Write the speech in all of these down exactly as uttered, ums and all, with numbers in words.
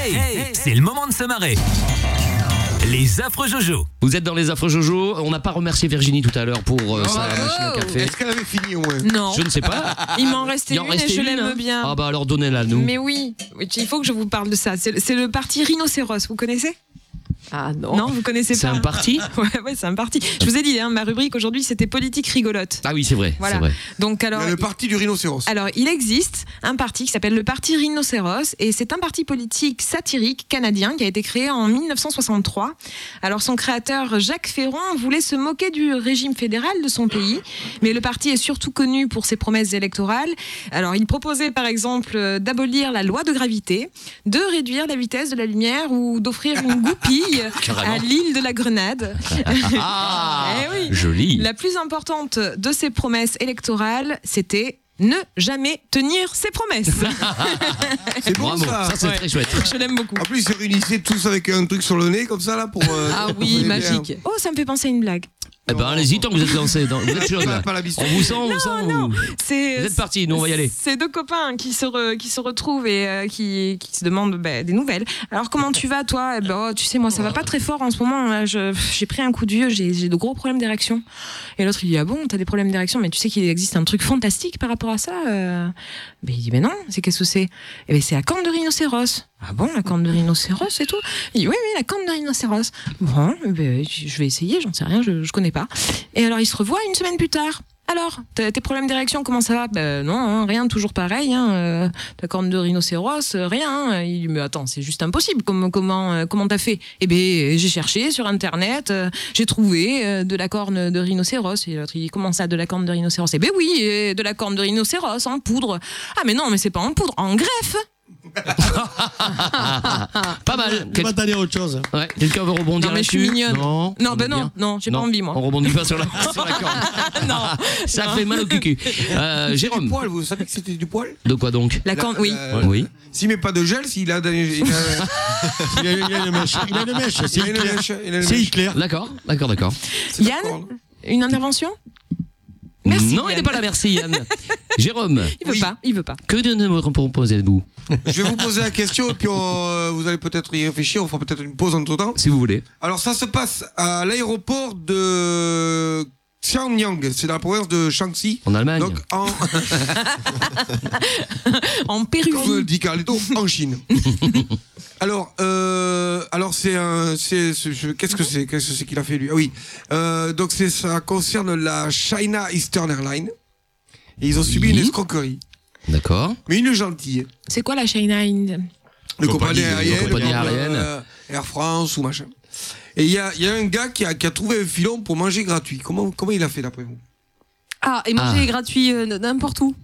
Hey, hey, c'est le moment de se marrer. Les affreux Jojo. Vous êtes dans les affreux Jojo. On n'a pas remercié Virginie tout à l'heure pour euh, sa oh, machine à café. Est-ce qu'elle avait fini au moins? Non. Je ne sais pas. Il m'en restait Il en une restait et je une, l'aime hein. bien. Ah bah alors donnez-la nous. Mais oui, il faut que je vous parle de ça. C'est, c'est le parti rhinocéros, vous connaissez? Ah non. Non, vous connaissez C'est pas. un parti? Ouais, ouais, c'est un parti. Je vous ai dit, hein, ma rubrique aujourd'hui, c'était politique rigolote. Ah oui, c'est vrai. Voilà. C'est vrai. Donc alors. Il y a le parti du rhinocéros. Alors, il existe un parti qui s'appelle le Parti Rhinocéros et c'est un parti politique satirique canadien qui a été créé en mille neuf cent soixante-trois. Alors, son créateur, Jacques Ferron, voulait se moquer du régime fédéral de son pays, mais le parti est surtout connu pour ses promesses électorales. Alors, il proposait par exemple d'abolir la loi de gravité, de réduire la vitesse de la lumière ou d'offrir une goupille à l'île de la Grenade. Ah, Eh oui. joli. La plus importante de ses promesses électorales, c'était ne jamais tenir ses promesses. C'est bon Bravo, ça. ça c'est Ouais. très chouette. Je l'aime beaucoup. En plus, ils se réunissaient tous avec un truc sur le nez comme ça là pour. euh, Ah pour oui, aider magique. Oh, ça me fait penser à une blague. Eh ben allez-y tant que vous êtes lancés. Dans... Vous êtes chauds, Pas- là. pas la biscotte. On vous sent, on vous sent. Vous... C'est, Vous êtes partis, nous on va y aller. C'est deux copains qui se, re- qui se retrouvent et euh, qui, qui se demandent bah, des nouvelles. Alors comment tu vas toi? Eh ben, oh, tu sais, moi ça va pas très fort en ce moment. Là, je, j'ai pris un coup de vieux, j'ai, j'ai de gros problèmes d'érection. Et l'autre il dit ah bon, t'as des problèmes d'érection? Mais tu sais qu'il existe un truc fantastique par rapport à ça. euh... Ben, il dit ben non, c'est qu'est-ce que c'est? Eh ben c'est la corne de rhinocéros. Ah bon, la corne de rhinocéros et tout? Il dit oui, oui, la corne de rhinocéros. Bon, eh ben, je vais essayer, j'en sais rien, je, je connais pas. Et alors, ils se revoient une semaine plus tard. Alors, t'as tes problèmes d'érection, comment ça va? Ben non, hein, rien, toujours pareil. Hein, euh, ta corne de rhinocéros, euh, rien. Hein. Il dit mais attends, c'est juste impossible. Comment, comment, euh, comment t'as fait? Eh ben, j'ai cherché sur internet, euh, j'ai trouvé euh, de la corne de rhinocéros. Et l'autre il dit comment ça, de la corne de rhinocéros? Eh ben oui, euh, de la corne de rhinocéros en poudre. Ah mais non, mais c'est pas en poudre, en greffe. Pas mal. On Quel- va t'aller à autre chose. Ouais. Quelqu'un veut rebondir Non mais je suis là-dessus? mignonne. Non. Non, On ben est non, bien. non, j'ai pas Non, envie moi. On rebondit pas sur la, sur la corde. Non. Ça Non. fait mal au cucu. Euh, Du Jérôme. poil, vous savez que c'était du poil? De quoi donc? La corne, oui. Euh, Oui. S'il met pas de gel, s'il a. Il a, Il a, il a une mèche. Il a une mèche. C'est il a une Hitler. mèche, il a une C'est mèche. Hitler. D'accord, d'accord, d'accord. C'est Yann d'accord. Une intervention? Merci, non, il Yann. n'est pas là, merci Yann. Jérôme, Il veut Oui. pas, il veut pas. que de me proposez-vous, Je vais vous poser la question et puis on, euh, vous allez peut-être y réfléchir. On fera peut-être une pause entre temps. si vous voulez? Alors ça se passe à l'aéroport de Xianyang, c'est dans la province de Shaanxi. En Allemagne. Donc en, En comme Péruvie. dit Carlito, en Chine. Alors, euh, alors c'est un, c'est, c'est- je- qu'est-ce que c'est, qu'est-ce que c'est qu'il a fait lui? Ah oui, euh, donc c'est ça concerne la China Eastern Airlines. Et ils ont subi Oui. une escroquerie, D'accord. mais une gentille. C'est quoi la China India? Le Compagnie- compagnie aérienne, compagnie comme, aérienne. euh, Air France ou machin. Et il y a, il y a un gars qui a, qui a trouvé un filon pour manger gratuit. Comment, comment il a fait d'après vous? Ah, et manger Ah. gratuit euh, n'importe où.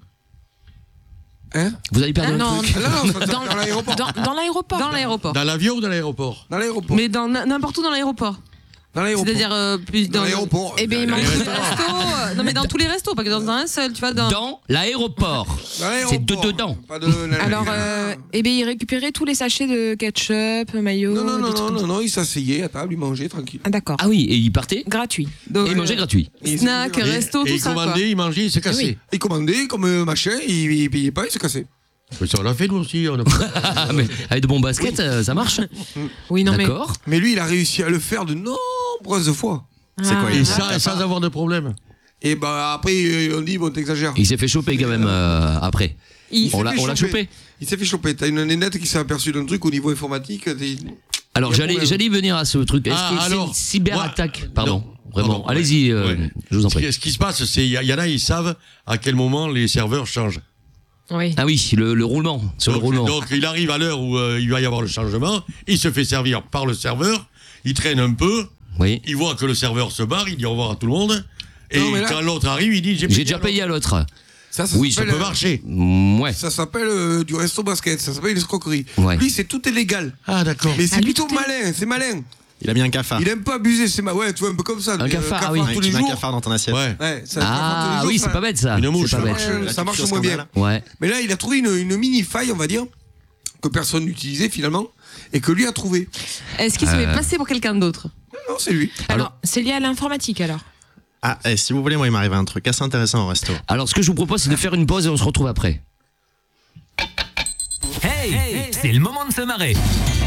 Hein? Vous allez perdre Ah, un non, truc. Ah non, non, Dans, dans l'aéroport. dans, dans l'aéroport. Dans l'aéroport. Dans l'avion ou dans l'aéroport? Dans l'aéroport. Mais dans n- n'importe où dans l'aéroport. Dans l'aéroport. C'est-à-dire euh, plus Dans dans l'aéroport. Eh ben, il Dans mange tous les l'aéroport. restos. euh, Non mais dans tous les restos, pas que dans un seul, tu vois. Dans... Dans l'aéroport. Dans l'aéroport. C'est de dedans. Pas de. Alors, euh, eh ben, il récupérait tous les sachets de ketchup, mayo. Non, non, des non, trucs non, comme non, ça. non, il s'asseyait à table, il mangeait tranquille. Ah, d'accord. Ah oui, et il partait Gratuit. Donc, et il mangeait euh, gratuit. Et Snack, il- resto, Et tout il ça quoi. commandait, il mangeait, il s'est cassé. Oui. Il commandait comme euh, machin, il, il payait pas, il se cassait. Mais ça, on l'a fait nous aussi. On a... Ah, mais avec de bons baskets, euh, ça marche. Oui, non, mais. D'accord. Mais lui, il a réussi à le faire de nombreuses fois. C'est quoi, Et ça, sans avoir de problème. Et bah après, euh, on dit, bon, t'exagères. Il s'est fait choper quand même euh, après. Il- On s'est l'a, fait on l'a choper. chopé. Il s'est fait choper. T'as une nénette qui s'est aperçue d'un truc au niveau informatique. des- Alors Il y a j'allais, problème. j'allais y venir à ce truc. Est-ce Ah, que c'est alors, une cyberattaque? moi- Pardon. non. Vraiment. Pardon, Allez-y, euh, ouais. je vous en Ce qui, prie. ce qui se passe, c'est il y, y en a, ils savent à quel moment les serveurs changent. Oui. Ah oui, le, le roulement, sur le Donc, roulement. donc, il arrive à l'heure où euh, il va y avoir le changement, il se fait servir par le serveur, il traîne un peu, Oui. il voit que le serveur se barre, il dit au revoir à tout le monde, et Non, mais là- quand l'autre arrive, il dit J'ai déjà payé à l'autre. Ça, ça Oui, ça s'appelle, peut euh, marcher. Mm, Ouais. Ça s'appelle euh, du resto basket, ça s'appelle une escroquerie. Ouais. Lui, c'est tout est légal. Ah d'accord. Mais c'est Ah, lui, plutôt tout est- malin, c'est malin. Il a mis un cafard. Il aime pas abuser, c'est ma... Ouais, tu vois, un peu comme ça. Un euh, cafard, ah oui. tous tu les mets un jours. cafard dans ton assiette. Ouais. Ouais, ça, cafard tous Ah les jours, oui, ça- c'est pas bête ça. Une mouche, C'est pas ça bête. marche, La ça petite marche chose moins bien. scandale. Ouais. Mais là, il a trouvé une, une mini faille, on va dire, que personne n'utilisait finalement, et que lui a trouvé. Est-ce qu'il se Euh. fait passer pour quelqu'un d'autre? Non, c'est lui. Alors, c'est lié à l'informatique alors. Ah, et si vous voulez, moi, il m'arrive un truc assez intéressant au resto. Alors ce que je vous propose, c'est de faire une pause et on se retrouve après. Hey, Hey, c'est le moment de se marrer.